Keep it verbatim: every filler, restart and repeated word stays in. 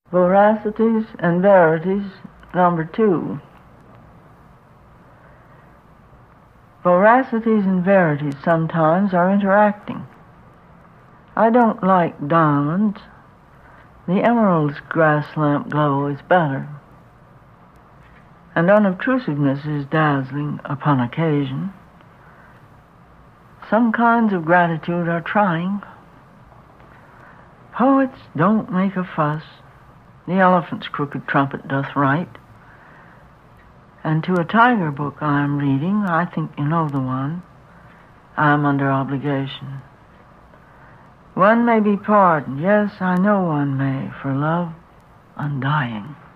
Veracities and verities, number two. Veracities and verities sometimes are interacting. I don't like diamonds. The emerald's grass lamp glow is better. And unobtrusiveness is dazzling upon occasion. Some kinds of gratitude are trying. Poets don't make a fuss. The elephant's crooked trumpet doth write. And to a tiger book I am reading, I think you know the one, I am under obligation. One may be pardoned, yes, I know one may, for love undying.